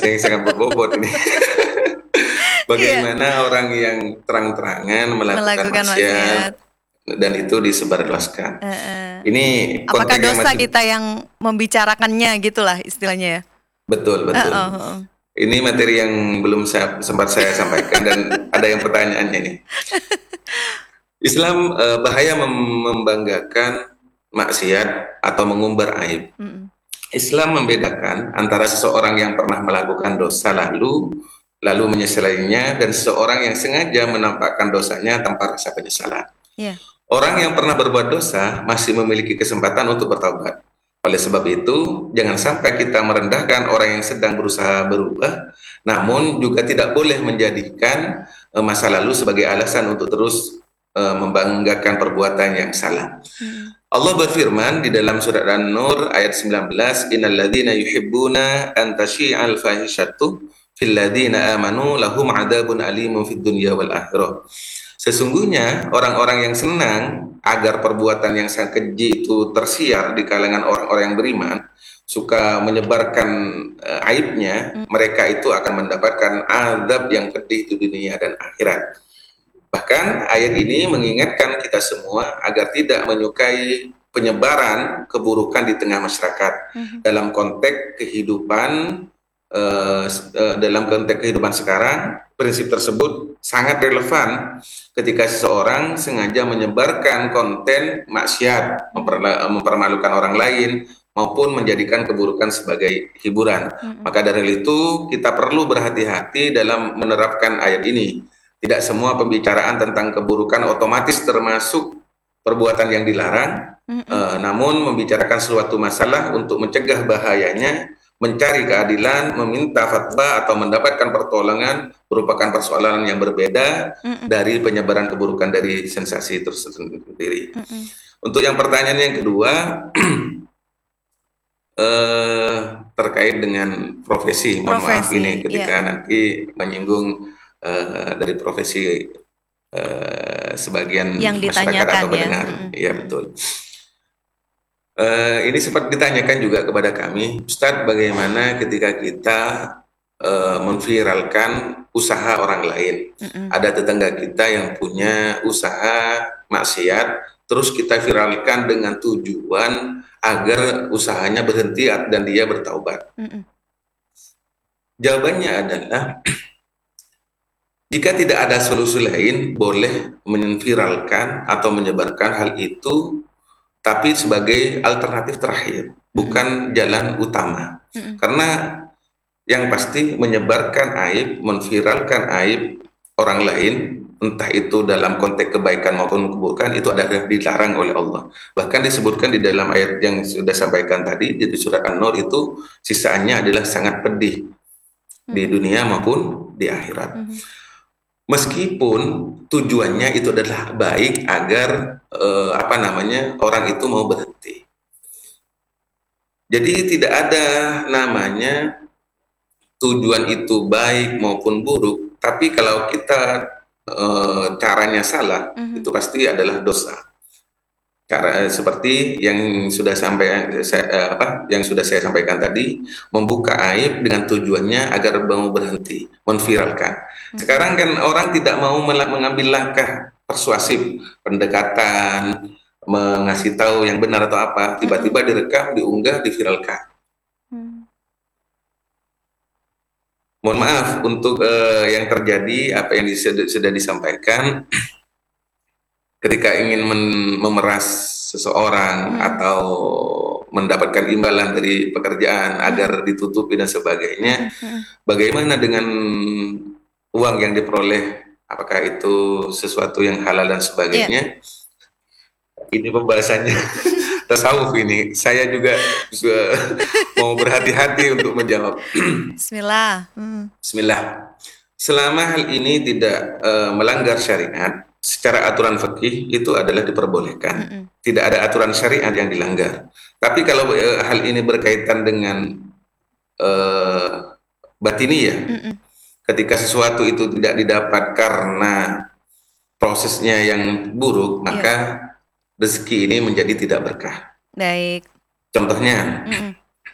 yang sangat berbobot ini. Iya, Bagaimana orang yang terang-terangan melakukan melakukan maksiat maksiat. dan itu disebarluaskan. Heeh. Ini Apakah konteks yang dosa masih kita yang membicarakannya gitulah istilahnya ya? betul betul. Heeh, heeh. Ini materi yang belum sempat saya sampaikan dan ada yang pertanyaannya nih. Islam bahaya membanggakan maksiat atau mengumbar aib. Mm-mm. Islam membedakan antara seseorang yang pernah melakukan dosa lalu menyesalinya dan seseorang yang sengaja menampakkan dosanya tanpa rasa penyesalan. Iya. Orang yang pernah berbuat dosa masih memiliki kesempatan untuk bertobat. Oleh sebab itu, jangan sampai kita merendahkan orang yang sedang berusaha berubah, namun juga tidak boleh menjadikan masa lalu sebagai alasan untuk terus membanggakan perbuatan yang salah. Mm-mm. Allah berfirman di dalam surat An-Nur ayat 19, "Innalladzina yuhibbuna an tasyi'al fahishatu fil ladzina amanu lahum adzabun alimun fid dunya wal akhirah." Sesungguhnya orang-orang yang senang agar perbuatan yang sangat keji itu tersiar di kalangan orang-orang yang beriman, suka menyebarkan aibnya, Mm. mereka itu akan mendapatkan azab yang pedih di dunia dan akhirat. Bahkan ayat ini mengingatkan kita semua agar tidak menyukai penyebaran keburukan di tengah masyarakat Mhm. dalam konteks kehidupan dalam konteks kehidupan sekarang. Prinsip tersebut sangat relevan ketika seseorang sengaja menyebarkan konten maksiat, Mhm. mempermalukan orang lain maupun menjadikan keburukan sebagai hiburan. Mhm. Maka dari itu kita perlu berhati-hati dalam menerapkan ayat ini. Tidak semua pembicaraan tentang keburukan otomatis termasuk perbuatan yang dilarang, Mhm. namun membicarakan suatu masalah untuk mencegah bahayanya, mencari keadilan, meminta fatwa atau mendapatkan pertolongan merupakan persoalan yang berbeda Mhm. dari penyebaran keburukan dari sensasi itu sendiri. Mhm. Untuk yang pertanyaan yang kedua, eh, terkait dengan profesi, mohon maaf ini Profesi, ya. ketika nanti menyinggung dari profesi Yang sebagian masyarakat ditanyakan atau ya. pendengar. Mhm. Ya Mhm. betul. Ini sempat ditanyakan juga kepada kami, Ustadz, bagaimana ketika kita memviralkan usaha orang lain. Mhm. Ada tetangga kita yang punya usaha maksiat, terus kita viralkan dengan tujuan agar usahanya berhenti dan dia bertaubat. Mhm. Jawabannya adalah, jika tidak ada solusi lain, boleh memviralkan atau menyebarkan hal itu, tapi sebagai alternatif terakhir, Mhm. bukan jalan utama. Mhm. Karena yang pasti menyebarkan aib, memviralkan aib orang lain, entah itu dalam konteks kebaikan maupun keburukan, itu adalah dilarang oleh Allah. Bahkan disebutkan di dalam ayat yang sudah sampaikan tadi, di surat An-Nur itu, sisaannya adalah sangat pedih di Mhm. dunia maupun di akhirat. Mhm. Meskipun tujuannya itu adalah baik agar orang itu mau berhenti. Jadi tidak ada namanya tujuan itu baik maupun buruk, tapi kalau kita caranya salah, Mhm. itu pasti adalah dosa. Cara seperti yang sudah yang sudah saya sampaikan tadi, membuka aib dengan tujuannya agar mau berhenti, memviralkan. Mhm. Sekarang kan orang tidak mau mengambil langkah persuasif, pendekatan, mengasih tahu yang benar atau apa, Mhm. tiba-tiba direkam, diunggah, diviralkan. Mhm. Mohon Iya. maaf untuk yang terjadi, apa yang sudah disampaikan, ketika ingin memeras seseorang Mhm. atau mendapatkan imbalan dari pekerjaan Mhm. agar ditutupi dan sebagainya, Mhm. Mhm. bagaimana dengan uang yang diperoleh? Apakah itu sesuatu yang halal dan Iya. sebagainya? Ini pembahasannya tasawuf ini. Saya juga mau berhati-hati untuk menjawab. Bismillah. Mhm. Bismillah. Selama hal ini tidak melanggar syariat, secara aturan fikih itu adalah diperbolehkan. Mhm. Tidak ada aturan syariat yang dilanggar. Tapi kalau hal ini berkaitan dengan eh, batiniyah, Mhm. ketika sesuatu itu tidak didapat karena prosesnya yang buruk, Iya. maka rezeki ini menjadi tidak berkah. Baik. Contohnya, Mhm.